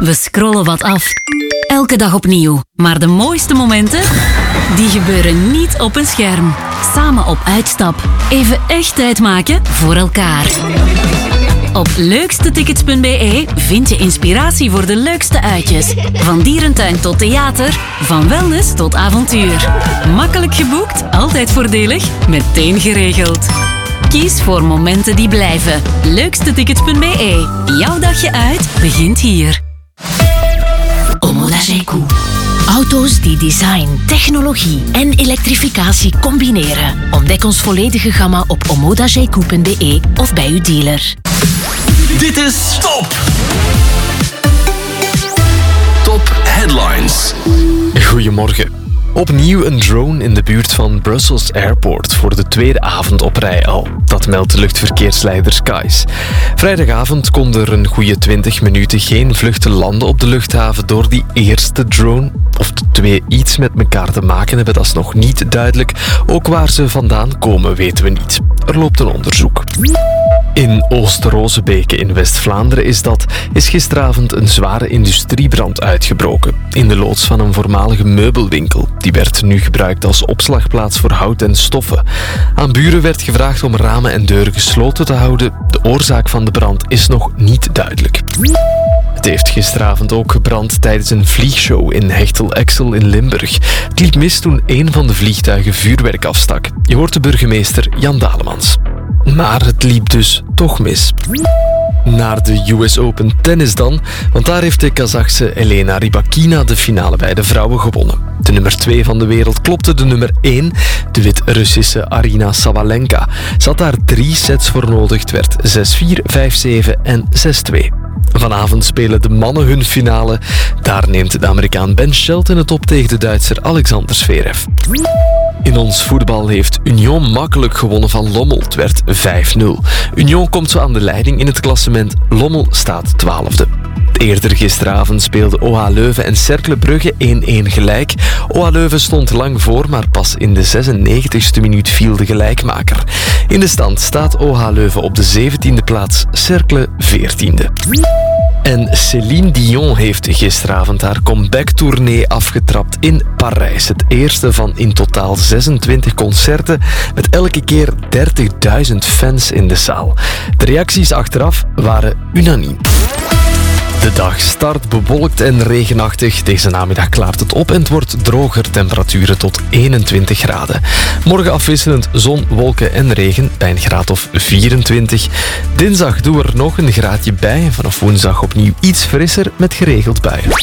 We scrollen wat af. Elke dag opnieuw. Maar de mooiste momenten, die gebeuren niet op een scherm. Samen op uitstap. Even echt tijd maken voor elkaar. Op leukstetickets.be vind je inspiratie voor de leukste uitjes. Van dierentuin tot theater, van wellness tot avontuur. Makkelijk geboekt, altijd voordelig, meteen geregeld. Kies voor momenten die blijven. Leukstetickets.be. Jouw dagje uit begint hier. Omoda-Gecou. Auto's die design, technologie en elektrificatie combineren. Ontdek ons volledige gamma op omodagecou.be of bij uw dealer. Dit is Top! Top Headlines. Goedemorgen. Opnieuw een drone in de buurt van Brussels Airport voor de tweede avond op rij al. Dat meldt luchtverkeersleider Skies. Vrijdagavond konden er een goede 20 minuten geen vluchten landen op de luchthaven door die eerste drone. Of de twee iets met elkaar te maken hebben, dat is nog niet duidelijk. Ook waar ze vandaan komen weten we niet. Er loopt een onderzoek. In Oost-Rozebeke in West-Vlaanderen is gisteravond een zware industriebrand uitgebroken. In de loods van een voormalige meubelwinkel. Die werd nu gebruikt als opslagplaats voor hout en stoffen. Aan buren werd gevraagd om ramen en deuren gesloten te houden. De oorzaak van de brand is nog niet duidelijk. Het heeft gisteravond ook gebrand tijdens een vliegshow in Hechtel-Exel in Limburg. Het liep mis toen een van de vliegtuigen vuurwerk afstak. Je hoort de burgemeester Jan Dalemans. Maar het liep dus toch mis. Naar de US Open tennis dan, want daar heeft de Kazachse Elena Rybakina de finale bij de vrouwen gewonnen. De nummer 2 van de wereld klopte de nummer 1, de Wit-Russische Arina Sabalenka. Ze had daar 3 sets voor nodig, het werd 6-4, 5-7 en 6-2. Vanavond spelen de mannen hun finale. Daar neemt de Amerikaan Ben Shelton het op tegen de Duitser Alexander Zverev. In ons voetbal heeft Union makkelijk gewonnen van Lommel. Het werd 5-0. Union komt zo aan de leiding in het klassement. Lommel staat 12e. Eerder gisteravond speelden OH Leuven en Cercle Brugge 1-1 gelijk. OH Leuven stond lang voor, maar pas in de 96e minuut viel de gelijkmaker. In de stand staat OH Leuven op de 17e plaats, Cercle 14e. En Céline Dion heeft gisteravond haar comeback-tournee afgetrapt in Parijs. Het eerste van in totaal 26 concerten met elke keer 30.000 fans in de zaal. De reacties achteraf waren unaniem. De dag start bewolkt en regenachtig. Deze namiddag klaart het op en het wordt droger, temperaturen tot 21 graden. Morgen afwisselend zon, wolken en regen bij een graad of 24. Dinsdag doen we er nog een graadje bij. Vanaf woensdag opnieuw iets frisser met geregeld buien.